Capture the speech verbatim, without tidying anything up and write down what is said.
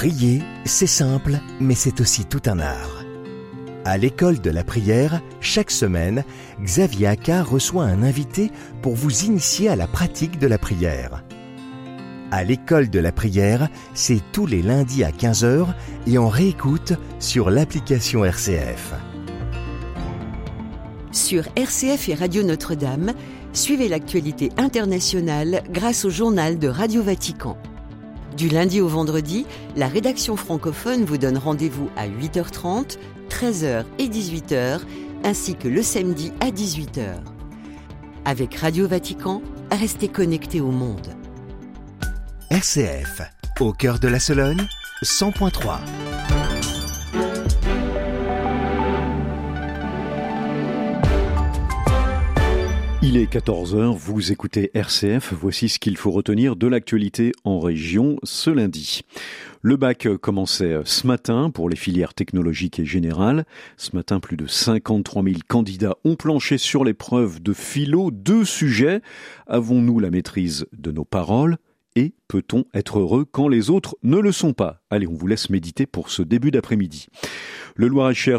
Prier, c'est simple, mais c'est aussi tout un art. À l'école de la prière, chaque semaine, Xavier Accard reçoit un invité pour vous initier à la pratique de la prière. À l'école de la prière, c'est tous les lundis à quinze heures et en réécoute sur l'application R C F. Sur R C F et Radio Notre-Dame, suivez l'actualité internationale grâce au journal de Radio Vatican. Du lundi au vendredi, la rédaction francophone vous donne rendez-vous à huit heures trente, treize heures et dix-huit heures, ainsi que le samedi à dix-huit heures. Avec Radio Vatican, restez connectés au monde. R C F, au cœur de la Sologne, cent point trois. Il est quatorze heures, vous écoutez R C F, voici ce qu'il faut retenir de l'actualité en région ce lundi. Le bac commençait ce matin pour les filières technologiques et générales. Ce matin, plus de cinquante-trois mille candidats ont planché sur l'épreuve de philo. Deux sujets. Avons-nous la maîtrise de nos paroles ? Et peut-on être heureux quand les autres ne le sont pas ? Allez, on vous laisse méditer pour ce début d'après-midi. Le Loir-et-Cher